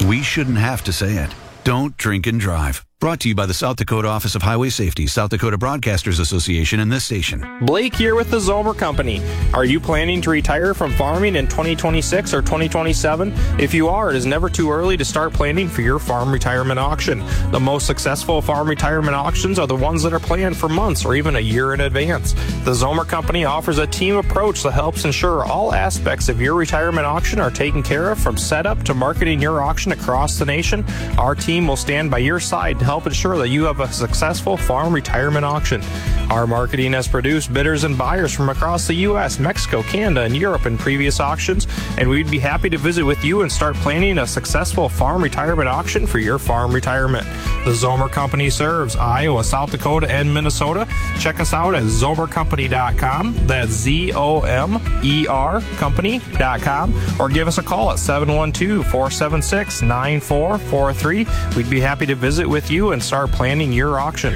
We shouldn't have to say it. Don't drink and drive. Brought to you by the South Dakota Office of Highway Safety, South Dakota Broadcasters Association, and this station. Blake here with the Zomer Company. Are you planning to retire from farming in 2026 or 2027? If you are, it is never too early to start planning for your farm retirement auction. The most successful farm retirement auctions are the ones that are planned for months or even a year in advance. The Zomer Company offers a team approach that helps ensure all aspects of your retirement auction are taken care of, from setup to marketing your auction across the nation. Our team will stand by your side to help ensure that you have a successful farm retirement auction. Our marketing has produced bidders and buyers from across the U.S., Mexico, Canada, and Europe in previous auctions, and we'd be happy to visit with you and start planning a successful farm retirement auction for your farm retirement. The Zomer Company serves Iowa, South Dakota, and Minnesota. Check us out at zomercompany.com. That's Z-O-M-E-R company.com, or give us a call at 712-476-9443. We'd be happy to visit with you and start planning your auction.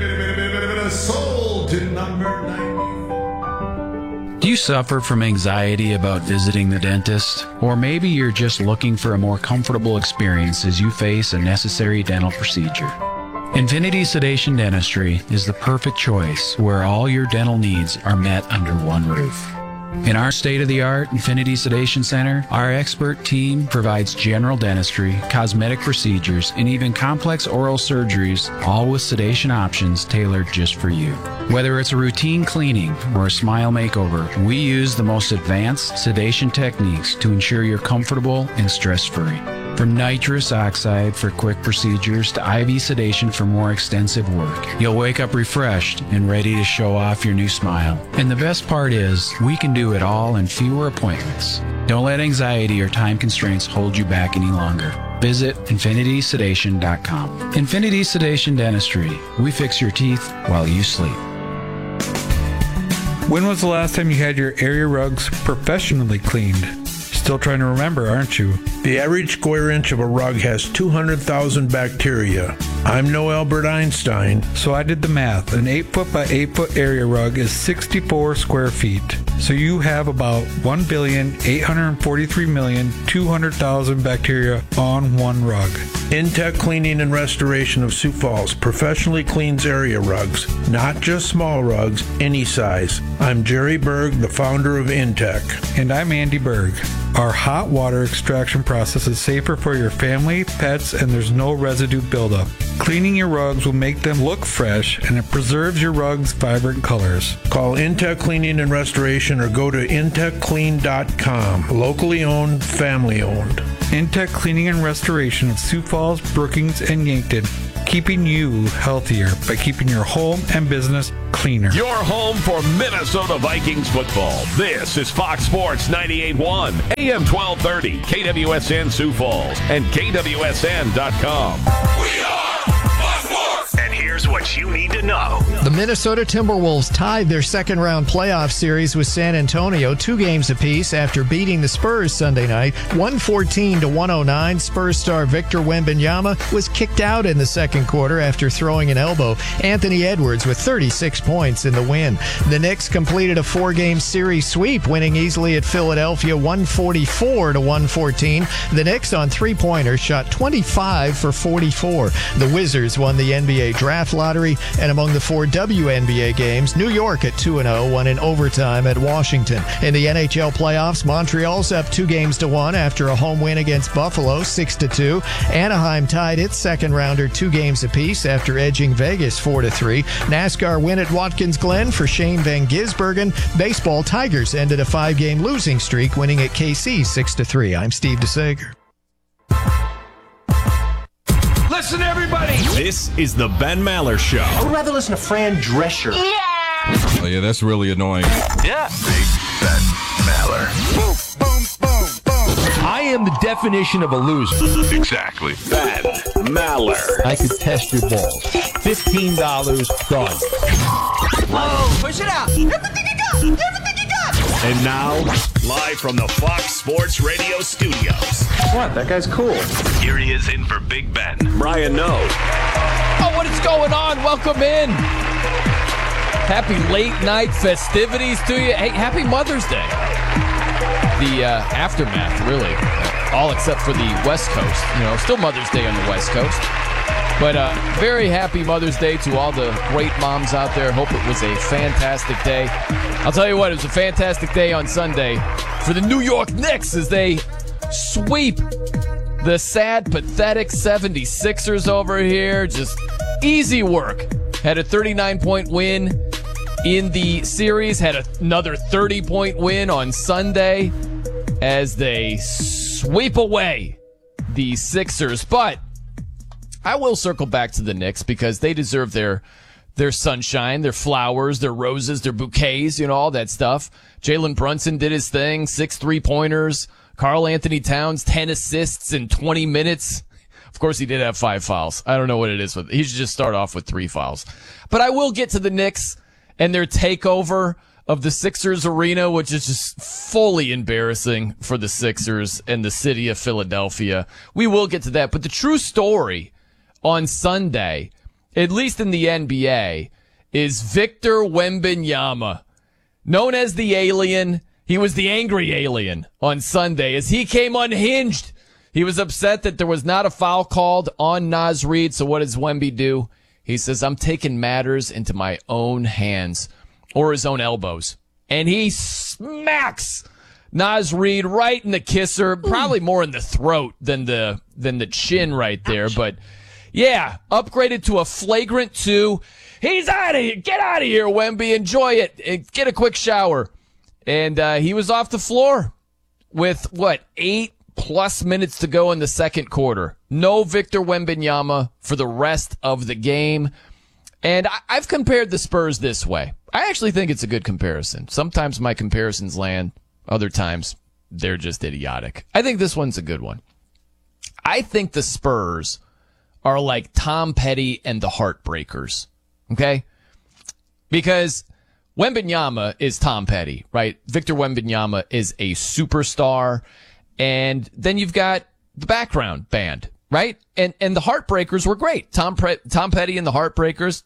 Do you suffer from anxiety about visiting the dentist? Or maybe you're just looking for a more comfortable experience as you face a necessary dental procedure. Infinity Sedation Dentistry is the perfect choice where all your dental needs are met under one roof. In our state-of-the-art Infinity Sedation Center, our expert team provides general dentistry, cosmetic procedures, and even complex oral surgeries, all with sedation options tailored just for you. Whether it's a routine cleaning or a smile makeover, we use the most advanced sedation techniques to ensure you're comfortable and stress-free. From nitrous oxide for quick procedures to IV sedation for more extensive work, you'll wake up refreshed and ready to show off your new smile. And the best part is, we can do it all in fewer appointments. Don't let anxiety or time constraints hold you back any longer. Visit infinitysedation.com. Infinity Sedation Dentistry. We fix your teeth while you sleep. When was the last time you had your area rugs professionally cleaned? Still trying to remember, aren't you? The average square inch of a rug has 200,000 bacteria. I'm no Albert Einstein. So I did the math. An 8-foot by 8-foot area rug is 64 square feet. So you have about 1,843,200,000 bacteria on one rug. Intech Cleaning and Restoration of Sioux Falls professionally cleans area rugs, not just small rugs, any size. I'm Jerry Berg, the founder of Intech. And I'm Andy Berg. Our hot water extraction process is safer for your family, pets, and there's no residue buildup. Cleaning your rugs will make them look fresh, and it preserves your rug's vibrant colors. Call Intech Cleaning and Restoration or go to intechclean.com. Locally owned, family owned. Intech Cleaning and Restoration of Sioux Falls, Brookings, and Yankton, keeping you healthier by keeping your home and business cleaner. Your home for Minnesota Vikings football. This is Fox Sports 98.1, AM 1230, KWSN Sioux Falls, and KWSN.com. We are Fox Sports! And here's what you need to know. The Minnesota Timberwolves tied their second-round playoff series with San Antonio 2 games apiece after beating the Spurs Sunday night, 114-109. Spurs star Victor Wembanyama was kicked out in the second quarter after throwing an elbow. Anthony Edwards with 36 points in the win. The Knicks completed a 4-game series sweep, winning easily at Philadelphia 144-114. The Knicks on three-pointers shot 25 for 44. The Wizards won the NBA draft lottery, and among the 4 WNBA games, New York at 2-0 won in overtime at Washington. In the NHL playoffs, Montreal's up 2-1 after a home win against Buffalo 6-2. Anaheim tied its second rounder 2 games apiece after edging Vegas 4-3. NASCAR win at Watkins Glen for Shane Van Gisbergen. Baseball, Tigers ended a 5-game losing streak, winning at KC 6-3. I'm Steve DeSager. Listen, everybody. This is the Ben Maller Show. I would rather listen to Fran Drescher. Oh, yeah, that's really annoying. Yeah. Big Ben Maller. Boom, boom, boom, boom. I am the definition of a loser. Exactly. Ben Maller. I could test your balls. $15 done. Whoa, push it out. Everything you got. Everything you got. And now, live from the Fox Sports Radio studios. What? That guy's cool. Here he is in for Big Ben. Brian knows. Oh, what is going on? Welcome in. Happy late night festivities to you. Hey, happy Mother's Day. The aftermath, really. all except for the West Coast. Still Mother's Day on the West Coast. But very happy Mother's Day to all the great moms out there. Hope it was a fantastic day. I'll tell you what, it was a fantastic day on Sunday for the New York Knicks as they sweep the sad, pathetic 76ers over here. Just easy work. Had a 39-point win in the series. Had another 30-point win on Sunday as they sweep away the Sixers. But I will circle back to the Knicks because they deserve their sunshine, their flowers, their roses, their bouquets, all that stuff. Jalen Brunson did his thing, 6 3-pointers. Karl Anthony Towns, 10 assists in 20 minutes. Of course, he did have 5 fouls. I don't know what it is. He should just start off with 3 fouls. But I will get to the Knicks and their takeover of the Sixers arena, which is just fully embarrassing for the Sixers and the city of Philadelphia. We will get to that. But the true story on Sunday, at least in the NBA, is Victor Wembanyama, known as the Alien. He was the angry alien on Sunday as he came unhinged. He was upset that there was not a foul called on Naz Reid. So what does Wemby do? He says, I'm taking matters into my own hands, or his own elbows. And he smacks Naz Reid right in the kisser, probably more in the throat than the chin right there. But yeah, upgraded to a flagrant 2. He's out of here. Get out of here, Wemby. Enjoy it. Get a quick shower. And he was off the floor with, 8+ minutes to go in the second quarter. No Victor Wembanyama for the rest of the game. And I've compared the Spurs this way. I actually think it's a good comparison. Sometimes my comparisons land. Other times, they're just idiotic. I think this one's a good one. I think the Spurs are like Tom Petty and the Heartbreakers. Okay? Because Wembanyama is Tom Petty, right? Victor Wembanyama is a superstar. And then you've got the background band, right? And the Heartbreakers were great. Tom Petty and the Heartbreakers.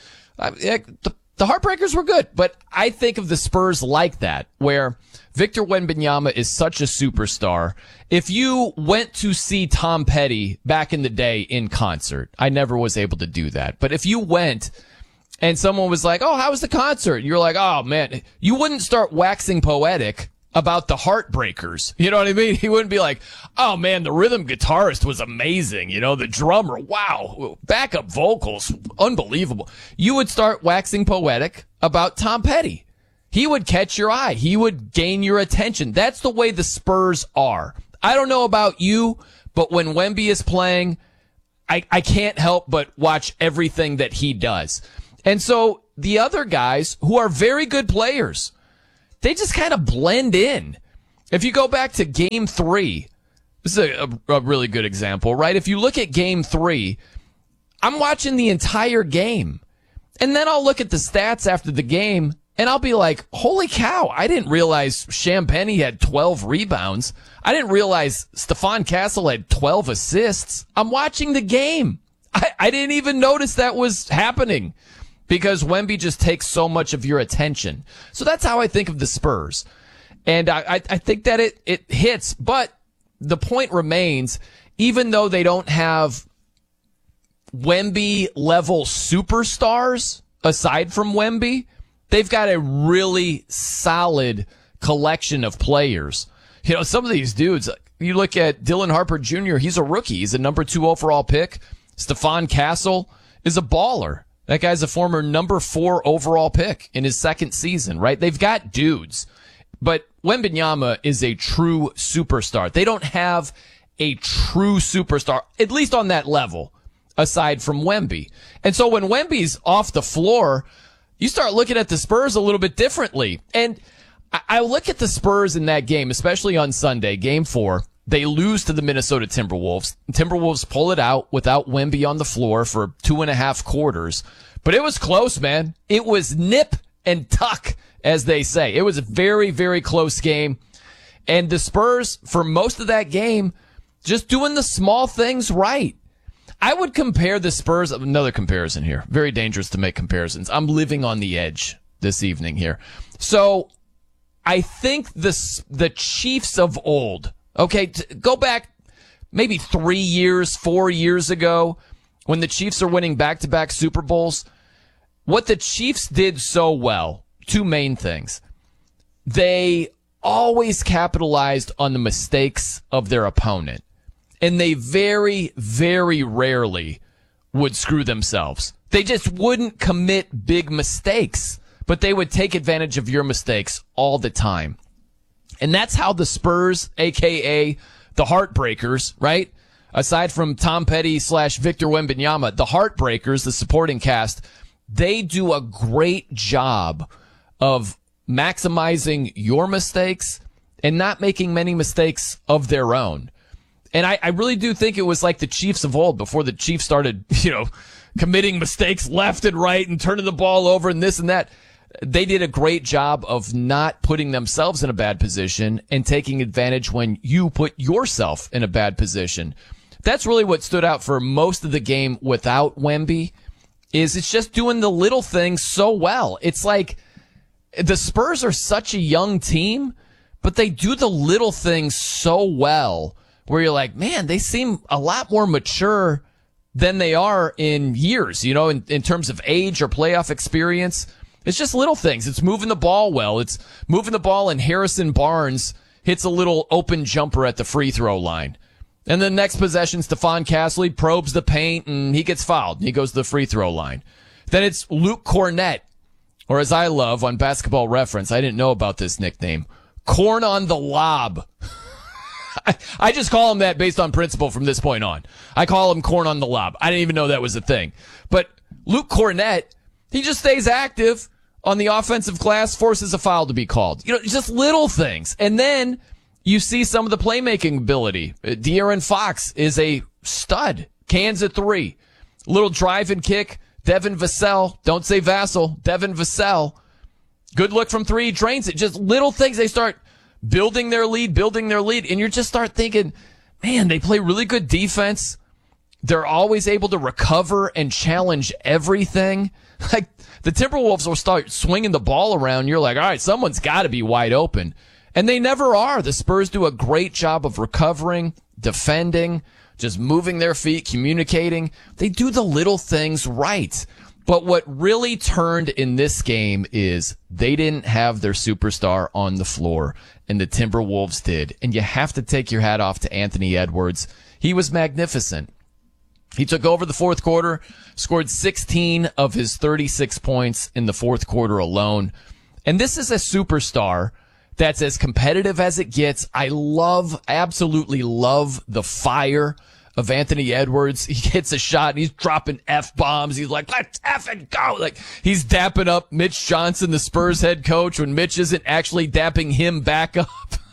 The Heartbreakers were good, but I think of the Spurs like that, where Victor Wembanyama is such a superstar. If you went to see Tom Petty back in the day in concert, I never was able to do that. But if you went and someone was like, oh, how was the concert? You're like, oh, man, you wouldn't start waxing poetic about the Heartbreakers. You know what I mean? He wouldn't be like, oh, man, the rhythm guitarist was amazing. The drummer, wow, backup vocals, unbelievable. You would start waxing poetic about Tom Petty. He would catch your eye. He would gain your attention. That's the way the Spurs are. I don't know about you, but when Wemby is playing, I can't help but watch everything that he does. And so the other guys who are very good players, they just kind of blend in. If you go back to Game 3, this is a really good example, right? If you look at Game 3, I'm watching the entire game. And then I'll look at the stats after the game, and I'll be like, holy cow, I didn't realize Champagnie had 12 rebounds. I didn't realize Stephon Castle had 12 assists. I'm watching the game. I didn't even notice that was happening, because Wemby just takes so much of your attention. So that's how I think of the Spurs. And I think that it hits. But the point remains, even though they don't have Wemby-level superstars aside from Wemby, they've got a really solid collection of players. Some of these dudes, you look at Dylan Harper Jr., he's a rookie. He's a number 2 overall pick. Stephon Castle is a baller. That guy's a former number 4 overall pick in his second season, right? They've got dudes, but Wembanyama is a true superstar. They don't have a true superstar, at least on that level, aside from Wemby. And so when Wemby's off the floor, you start looking at the Spurs a little bit differently. And I look at the Spurs in that game, especially on Sunday, Game 4. They lose to the Minnesota Timberwolves. Timberwolves pull it out without Wemby on the floor for 2.5 quarters. But it was close, man. It was nip and tuck, as they say. It was a very, very close game. And the Spurs, for most of that game, just doing the small things right. I would compare the Spurs, another comparison here. Very dangerous to make comparisons. I'm living on the edge this evening here. So I think the Chiefs of old, Okay, go back maybe 3 years, 4 years ago when the Chiefs are winning back-to-back Super Bowls. What the Chiefs did so well, two main things. They always capitalized on the mistakes of their opponent. And they very, very rarely would screw themselves. They just wouldn't commit big mistakes, but they would take advantage of your mistakes all the time. And that's how the Spurs, a.k.a. the Heartbreakers, right? Aside from Tom Petty / Victor Wembanyama, the Heartbreakers, the supporting cast, they do a great job of maximizing your mistakes and not making many mistakes of their own. And I really do think it was like the Chiefs of old, before the Chiefs started, committing mistakes left and right and turning the ball over and this and that. They did a great job of not putting themselves in a bad position and taking advantage when you put yourself in a bad position. That's really what stood out for most of the game without Wemby, is it's just doing the little things so well. It's like the Spurs are such a young team, but they do the little things so well where you're like, man, they seem a lot more mature than they are in years, in terms of age or playoff experience. It's just little things. It's moving the ball well. It's moving the ball, and Harrison Barnes hits a little open jumper at the free throw line. And the next possession, Stephon Castle probes the paint, and he gets fouled, and he goes to the free throw line. Then it's Luke Cornett, or as I love on Basketball Reference, I didn't know about this nickname, Corn on the Lob. I just call him that based on principle from this point on. I call him Corn on the Lob. I didn't even know that was a thing. But Luke Cornett, he just stays active on the offensive glass, forces a foul to be called. Just little things. And then you see some of the playmaking ability. De'Aaron Fox is a stud. Cans at three. Little drive and kick. Devin Vassell. Don't say Vassell. Devin Vassell. Good look from three. Drains it. Just little things. They start building their lead. And you just start thinking, man, they play really good defense. They're always able to recover and challenge everything. Like, the Timberwolves will start swinging the ball around. You're like, all right, someone's got to be wide open. And they never are. The Spurs do a great job of recovering, defending, just moving their feet, communicating. They do the little things right. But what really turned in this game is they didn't have their superstar on the floor, and the Timberwolves did. And you have to take your hat off to Anthony Edwards. He was magnificent. He took over the fourth quarter, scored 16 of his 36 points in the fourth quarter alone. And this is a superstar that's as competitive as it gets. I absolutely love the fire of Anthony Edwards. He hits a shot and he's dropping F-bombs. He's like, let's effing go. Like, he's dapping up Mitch Johnson, the Spurs head coach, when Mitch isn't actually dapping him back up.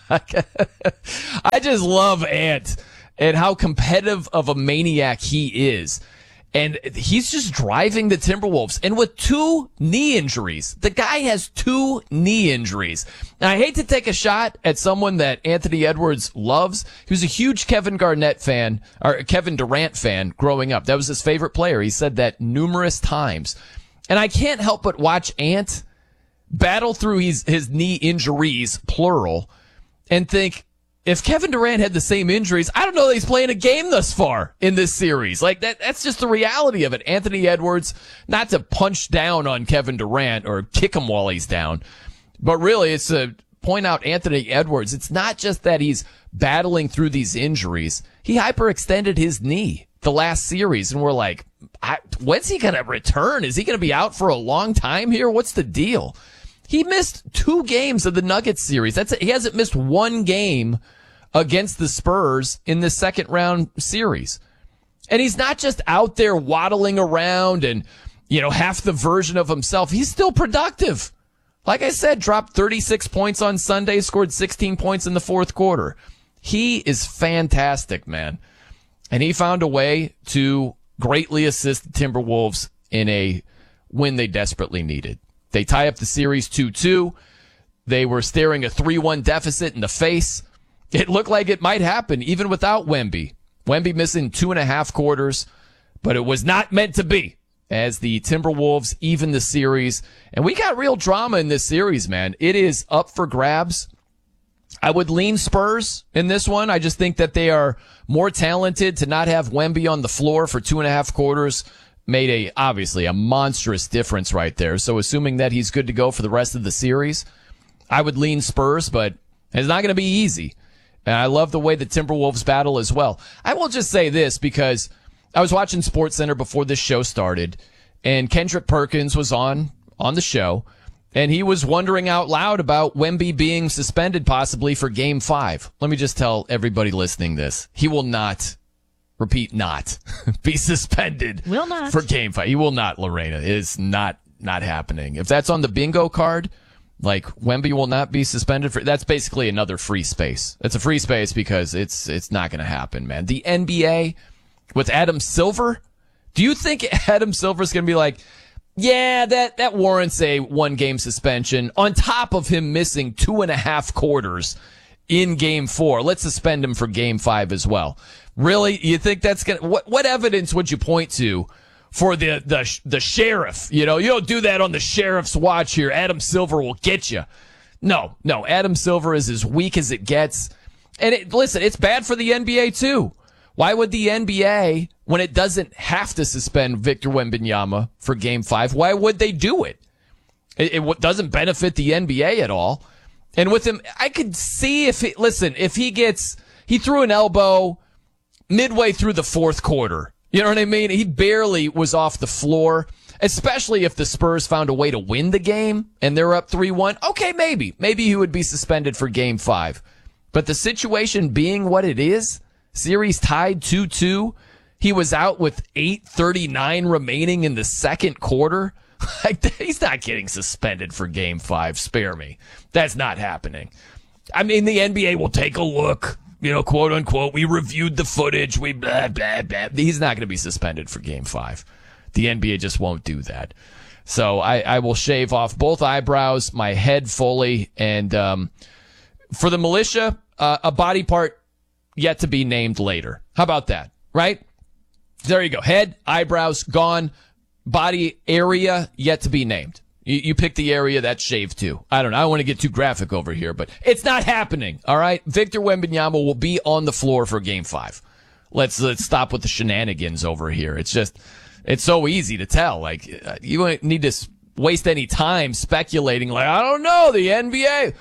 I just love Ant and how competitive of a maniac he is. And he's just driving the Timberwolves. And with 2 knee injuries, the guy has 2 knee injuries. Now, I hate to take a shot at someone that Anthony Edwards loves. He was a huge Kevin Durant fan growing up. That was his favorite player. He said that numerous times. And I can't help but watch Ant battle through his knee injuries, plural, and think, if Kevin Durant had the same injuries, I don't know that he's playing a game thus far in this series. Like, that's just the reality of it. Anthony Edwards, not to punch down on Kevin Durant or kick him while he's down, but really it's to point out Anthony Edwards. It's not just that he's battling through these injuries. He hyperextended his knee the last series, and we're like, when's he going to return? Is he going to be out for a long time here? What's the deal? He missed 2 games of the Nuggets series. He hasn't missed 1 game against the Spurs in the second round series. And he's not just out there waddling around and, half the version of himself. He's still productive. Like I said, dropped 36 points on Sunday, scored 16 points in the fourth quarter. He is fantastic, man. And he found a way to greatly assist the Timberwolves in a win they desperately needed. They tie up the series 2-2. They were staring a 3-1 deficit in the face. It looked like it might happen even without Wemby. Wemby missing 2.5 quarters, but it was not meant to be as the Timberwolves even the series. And we got real drama in this series, man. It is up for grabs. I would lean Spurs in this one. I just think that they are more talented. To not have Wemby on the floor for 2.5 quarters made obviously a monstrous difference right there. So assuming that he's good to go for the rest of the series, I would lean Spurs, but it's not going to be easy. And I love the way the Timberwolves battle as well. I will just say this, because I was watching SportsCenter before this show started, and Kendrick Perkins was on the show, and he was wondering out loud about Wemby being suspended possibly for Game 5. Let me just tell everybody listening this. He will not, repeat, not, be suspended will not. For Game 5. He will not, Lorena. It is not happening. If that's on the bingo card, like Wemby will not be suspended for, that's basically another free space. It's a free space because it's not going to happen, man. The NBA with Adam Silver, do you think Adam Silver's going to be like, yeah, that warrants a 1-game suspension on top of him missing 2.5 quarters in Game 4. Let's suspend him for Game 5 as well. Really? You think that's going to, what evidence would you point to for the sheriff? You don't do that on the sheriff's watch here. Adam Silver will get you. No, Adam Silver is as weak as it gets. And listen, it's bad for the NBA too. Why would the NBA, when it doesn't have to suspend Victor Wembanyama for Game 5, why would they do it? It doesn't benefit the NBA at all. And with him, I could see if he threw an elbow midway through the fourth quarter. You know what I mean? He barely was off the floor, especially if the Spurs found a way to win the game and they're up 3-1. Okay, maybe he would be suspended for Game 5. But the situation being what it is, series tied 2-2. He was out with 8:39 remaining in the second quarter. He's not getting suspended for Game 5. Spare me. That's not happening. I mean, the NBA will take a look, quote unquote. We reviewed the footage. We blah, blah, blah. He's not going to be suspended for Game 5. The NBA just won't do that. So I will shave off both eyebrows, my head fully, and for the militia, a body part yet to be named later. How about that? Right? There you go. Head, eyebrows, gone. Body area yet to be named. You pick the area that's shaved too. I don't know. I don't want to get too graphic over here, but it's not happening. All right. Victor Wembanyama will be on the floor for Game 5. Let's stop with the shenanigans over here. It's so easy to tell. Like, you don't need to waste any time speculating. Like, I don't know, the NBA.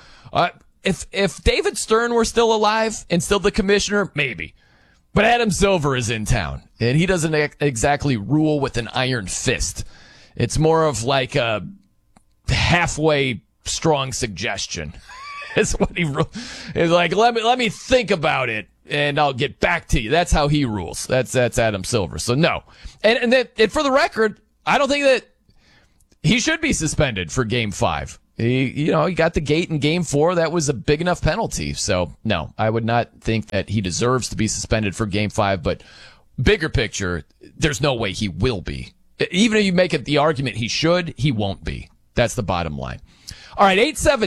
If David Stern were still alive and still the commissioner, maybe. But Adam Silver is in town, and he doesn't exactly rule with an iron fist. It's more of like a halfway strong suggestion. It's what he is like. Let me think about it, and I'll get back to you. That's how he rules. That's Adam Silver. So no, and for the record, I don't think that he should be suspended for Game 5. He got the gate in Game 4. That was a big enough penalty. So, no, I would not think that he deserves to be suspended for Game 5. But bigger picture, there's no way he will be. Even if you make it the argument he should, he won't be. That's the bottom line. All right,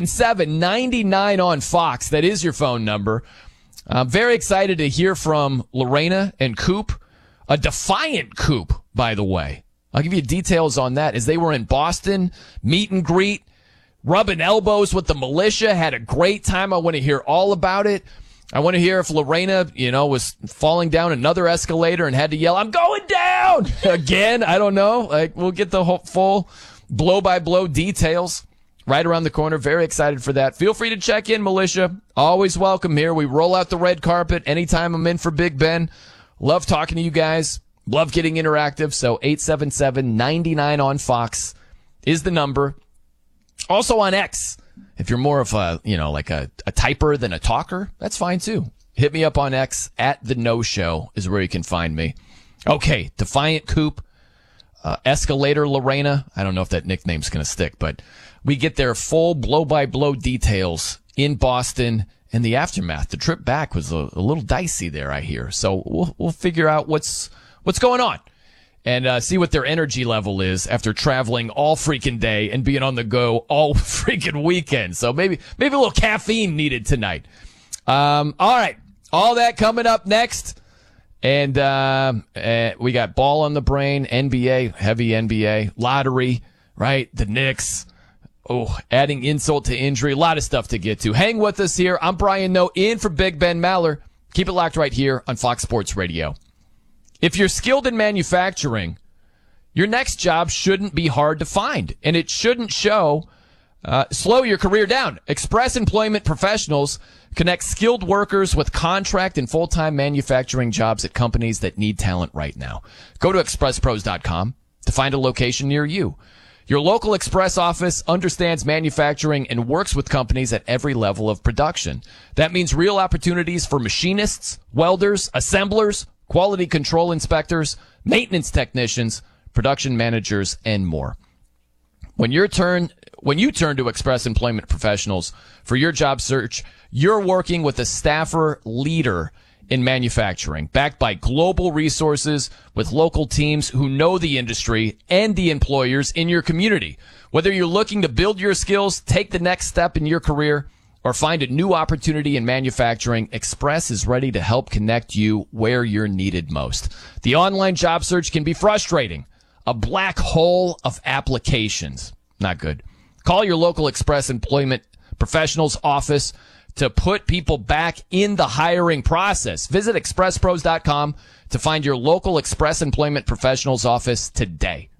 877-99 on Fox. That is your phone number. I'm very excited to hear from Lorena and Coop. A defiant Coop, by the way. I'll give you details on that. As they were in Boston, meet and greet, rubbing elbows with the militia, had a great time. I want to hear all about it. I want to hear if Lorena, was falling down another escalator and had to yell, "I'm going down!" again. I don't know. We'll get the full blow-by-blow details right around the corner. Very excited for that. Feel free to check in, militia. Always welcome here. We roll out the red carpet anytime I'm in for Big Ben. Love talking to you guys. Love getting interactive. So 877-99 on Fox is the number. Also on X, if you're more of a typer than a talker, that's fine too. Hit me up on X at The No Show is where you can find me. Okay, Defiant Coop, Escalator Lorena. I don't know if that nickname's going to stick, but we get their full blow-by-blow details in Boston and the aftermath. The trip back was a little dicey there, I hear. So we'll figure out what's going on. And see what their energy level is after traveling all freaking day and being on the go all freaking weekend. So maybe a little caffeine needed tonight. All right. All that coming up next. And we got ball on the brain, NBA, heavy NBA, lottery, right? The Knicks. adding insult to injury. A lot of stuff to get to. Hang with us here. I'm Brian Noe, in for Big Ben Maller. Keep it locked right here on Fox Sports Radio. If you're skilled in manufacturing, your next job shouldn't be hard to find, and it shouldn't slow your career down. Express Employment Professionals connect skilled workers with contract and full-time manufacturing jobs at companies that need talent right now. Go to expresspros.com to find a location near you. Your local Express office understands manufacturing and works with companies at every level of production. That means real opportunities for machinists, welders, assemblers, quality control inspectors, maintenance technicians, production managers, and more. When you turn to Express Employment Professionals for your job search, you're working with a staffer leader in manufacturing, backed by global resources with local teams who know the industry and the employers in your community. Whether you're looking to build your skills, take the next step in your career, or find a new opportunity in manufacturing, Express is ready to help connect you where you're needed most. The online job search can be frustrating. A black hole of applications. Not good. Call your local Express Employment Professionals office to put people back in the hiring process. Visit expresspros.com to find your local Express Employment Professionals office today.